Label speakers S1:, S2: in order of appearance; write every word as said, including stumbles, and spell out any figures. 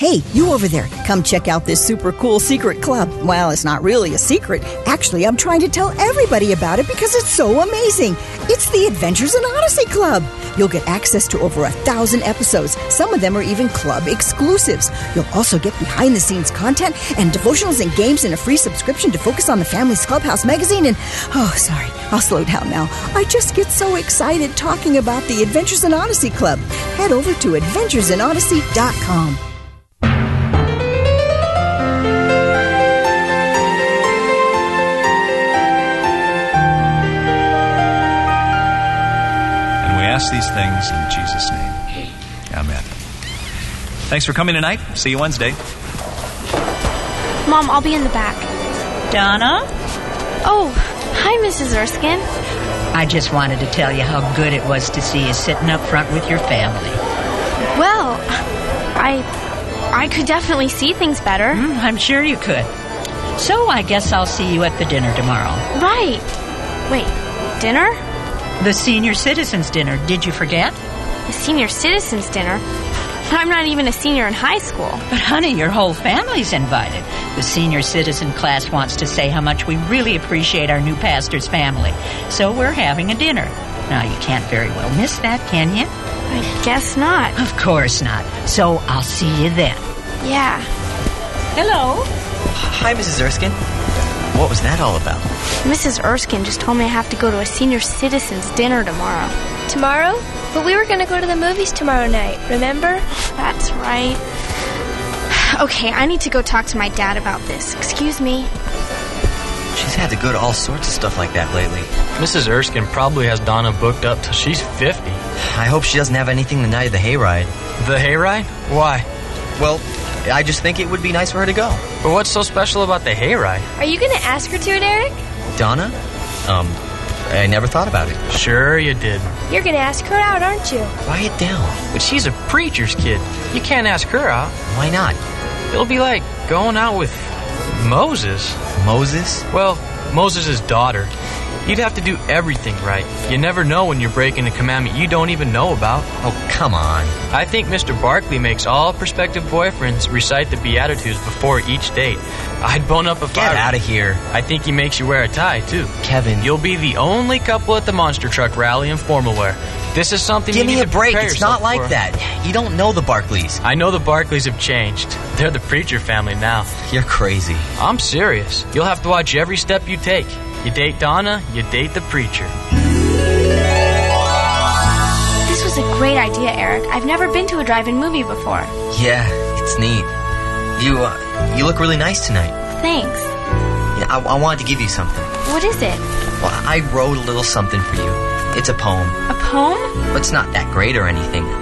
S1: Hey, you over there, come check out this super cool secret club. Well, it's not really a secret. Actually, I'm trying to tell everybody about it because it's so amazing. It's the Adventures in Odyssey Club. You'll get access to over a thousand episodes. Some of them are even club exclusives. You'll also get behind-the-scenes content and devotionals and games in a free subscription to focus on the Family's Clubhouse magazine. And, oh, sorry, I'll slow down now. I just get so excited talking about the Adventures in Odyssey Club. Head over to adventures in odyssey dot com.
S2: Ask these things in Jesus' name. Amen. Thanks for coming tonight. See you Wednesday.
S3: Mom, I'll be in the back.
S4: Donna?
S3: Oh, hi, Missus Erskine.
S4: I just wanted to tell you how good it was to see you sitting up front with your family.
S3: Well, I I could definitely see things better.
S4: Mm, I'm sure you could. So I guess I'll see you at the dinner tomorrow.
S3: Right. Wait, dinner?
S4: The senior citizens dinner. Did you forget?
S3: The senior citizens dinner? I'm not even a senior in high school.
S4: But honey, your whole family's invited. The senior citizen class wants to say how much we really appreciate our new pastor's family. So we're having a dinner. Now, you can't very well miss that, can you?
S3: I guess not.
S4: Of course not. So I'll see you then.
S3: Yeah.
S4: Hello.
S5: Hi, Missus Erskine. What was that all about?
S3: Missus Erskine just told me I have to go to a senior citizens dinner tomorrow.
S6: Tomorrow? But we were going to go to the movies tomorrow night, remember?
S3: That's right. Okay, I need to go talk to my dad about this. Excuse me.
S5: She's had to go to all sorts of stuff like that lately.
S7: Missus Erskine probably has Donna booked up till she's fifty.
S5: I hope she doesn't have anything the night of the hayride.
S7: The hayride? Why?
S5: Well, I just think it would be nice for her to go.
S7: But what's so special about the hayride?
S6: Are you going to ask her to it, Eric?
S5: Donna? Um, I never thought about it.
S7: Sure you did.
S6: You're going to ask her out, aren't you?
S5: Quiet down.
S7: But she's a preacher's kid. You can't ask her out.
S5: Why not?
S7: It'll be like going out with Moses.
S5: Moses?
S7: Well, Moses' daughter. You'd have to do everything right. You never know when you're breaking a commandment you don't even know about.
S5: Oh, come on.
S7: I think Mister Barkley makes all prospective boyfriends recite the Beatitudes before each date. I'd bone up if I...
S5: Get out of here.
S7: I think he makes you wear a tie, too.
S5: Kevin.
S7: You'll be the only couple at the Monster Truck Rally in formal wear. This is something
S5: Give
S7: you
S5: me
S7: need
S5: a
S7: to
S5: break.
S7: prepare
S5: It's not
S7: yourself
S5: like
S7: for.
S5: that. You don't know the Barkleys.
S7: I know the Barkleys have changed. They're the preacher family now.
S5: You're crazy.
S7: I'm serious. You'll have to watch every step you take. You date Donna, you date the preacher.
S3: This was a great idea, Eric. I've never been to a drive-in movie before.
S5: Yeah, it's neat. You, uh, you look really nice tonight.
S3: Thanks.
S5: Yeah, I, I wanted to give you something.
S3: What is it?
S5: Well, I wrote a little something for you. It's a poem.
S3: A poem?
S5: But it's not that great or anything.